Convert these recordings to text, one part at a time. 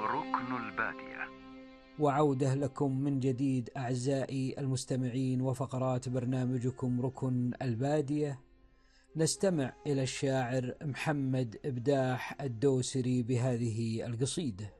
ركن البادية. وعودة لكم من جديد أعزائي المستمعين وفقرات برنامجكم ركن البادية. نستمع إلى الشاعر محمد إبداح الدوسري بهذه القصيدة.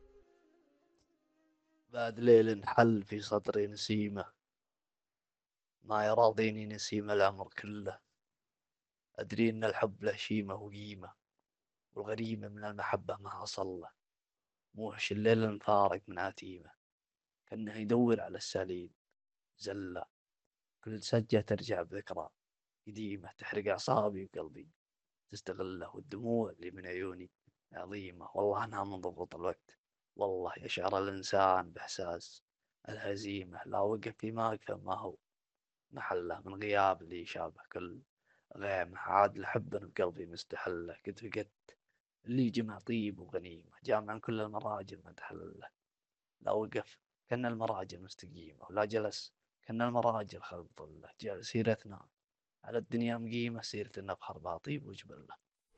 بعد ليل حل في صدري نسيمة، ما يراضيني نسيم العمر كله. أدري إن الحب له شيمة وقيمة، والغريمة من المحبة ما أصل له. موحش الليل المفارق من عتيمة، كأنه يدور على السليم زلة. كل سجة ترجع بذكرى قديمة، تحرق أعصابي وقلبي تستغله. والدموع اللي من عيوني عظيمة، والله أنها من ضغوط الوقت. والله يشعر الإنسان بإحساس الهزيمة، لا وقف في موقفه ما هو محله. من غياب اللي يشابه كل غيمة، عاد لحبا بقلبي مستحله. قد فقدت اللي جمع طيب وغنيمة، جامعا كل المراجل متحلله. لا وقف كأن المراجل مستقيمة، ولا جلس كأن المراجل خلف ظله. جعل سيرتنا على الدنيا مقيمة، سيرة النبحر باطيب وجبله.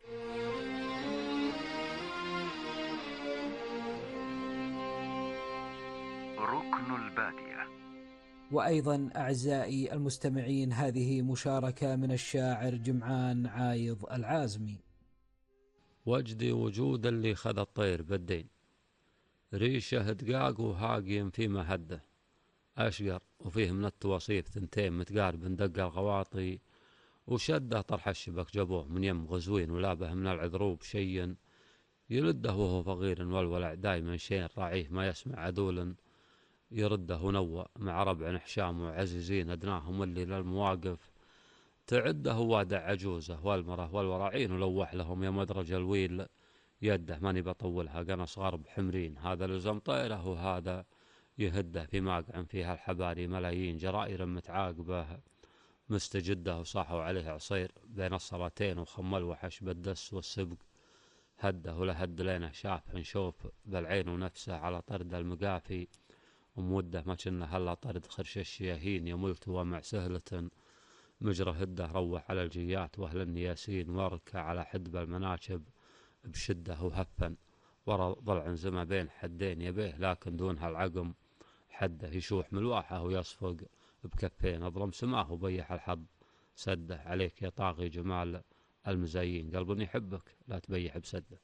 ركن البادية. وأيضا أعزائي المستمعين هذه مشاركة من الشاعر جمعان عايض العازمي. وجدي وجود اللي خذ الطير بالدين، ريشه دقاق وهاقيم في مهده. أشقر وفيه من التواصيف ثنتين متقارب دق الغواطي، وشده طرح الشبك جابوه من يم غزوين، ولابه من العذروب شيء يلده وهو فقير. والولع دايما شين راعيه ما يسمع عدول يرده. ونوى مع ربع حشام وعزيزين أدناهم اللي للمواقف تعده. وادع عجوزه والمره والوراعين، ولوح لهم يا مدرج الويل يده. ماني بطولها قنص غرب حمرين، هذا لزم طيره وهذا يهده. في ماقع فيها الحباري ملايين، جرائر متعاقبه مستجده. وصاحوا عليه عصير بين الصلاتين، وخمل وحش بالدس والسبق هده. ولهد لينه شاف نشوف بالعين، ونفسه على طرد المقافي وموده. ما كنا هلا طرد خرش الشياهين، يملت ومع سهلة مجرى هده. روح على الجيات واهل النياسين، واركع على حدب المناكب بشده. وهفن ورا ضلع زما بين حدين يبيه، لكن دونها العقم حده. يشوح ملواحه ويصفق بكفين، اظلم سماه وبيح الحظ سده. عليك يا طاغي جمال المزايين، قلب يحبك لا تبيح بسده.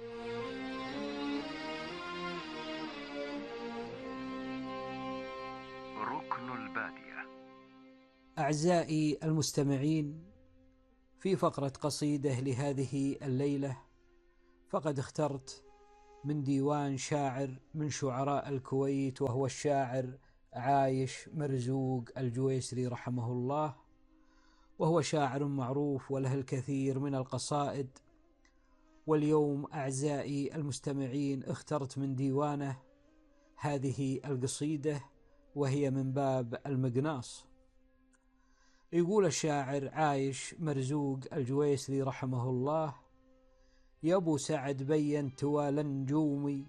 ركن البادية. أعزائي المستمعين، في فقرة قصيدة لهذه الليلة، فقد اخترت من ديوان شاعر من شعراء الكويت، وهو الشاعر عايش مرزوق الجويسري رحمه الله، وهو شاعر معروف وله الكثير من القصائد. واليوم أعزائي المستمعين اخترت من ديوانه هذه القصيدة، وهي من باب المقناص. يقول الشاعر عايش مرزوق الجويسري رحمه الله: يا ابو سعد بين توالى نجومي،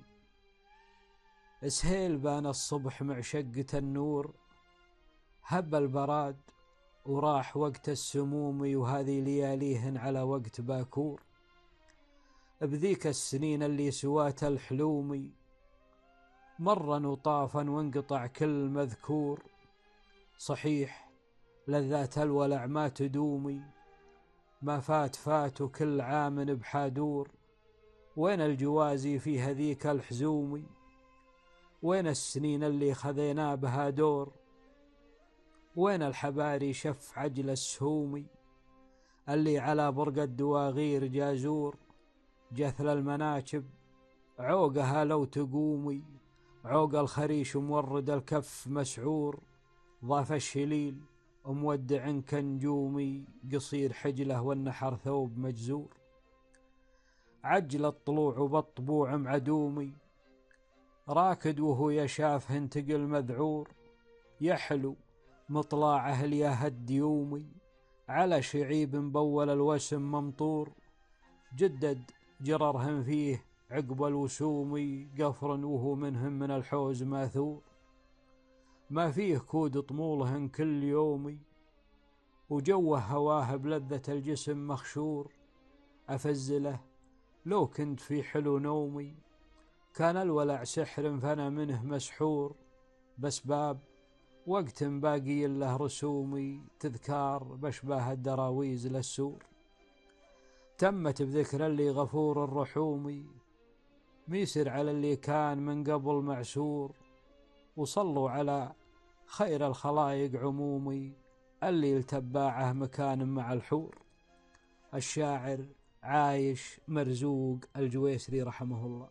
سهيل بان الصبح مع شقة النور، هب البراد وراح وقت السموم، وهذه لياليهن على وقت باكور. بذيك السنين اللي سوات الحلومي، مرا وطافا وانقطع كل مذكور. صحيح لذات الولع ما تدومي، ما فات فات وكل عام بحادور. وين الجوازي في هذيك الحزومي، وين السنين اللي خذينا بها دور. وين الحباري شف عجل السهومي، اللي على برق الدواغير جازور. جثل المناكب عوقها لو تقومي، عوق الخريش مورد الكف مسعور. ضاف الشليل مودع كنجومي، قصير حجله والنحر ثوب مجزور. عجل الطلوع وبالطبوع معدومي، راكد وهو يشاف انتقل مذعور. يحلو مطلاعه الياه الديومي، على شعيب مبول الوسم ممطور. جدد جررهم فيه عقب الوسومي، قفر وهو منهم من الحوز ماثور. ما فيه كود طمولهن كل يومي، وجوه هواه بلذة الجسم مخشور. أفزله لو كنت في حلو نومي، كان الولع سحر فأنا منه مسحور، بس باب وقت باقي له رسومي تذكار بشباه الدراويز للسور. تمت بذكر اللي غفور الرحومي، ميسر على اللي كان من قبل معسور. وصلوا على خير الخلايق عمومي، اللي التباعه مكان مع الحور. الشاعر عايش مرزوق الجويسري رحمه الله.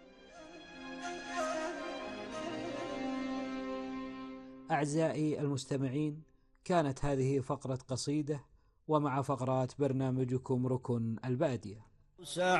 أعزائي المستمعين، كانت هذه فقرة قصيدة ومع فقرات برنامجكم ركن البادية.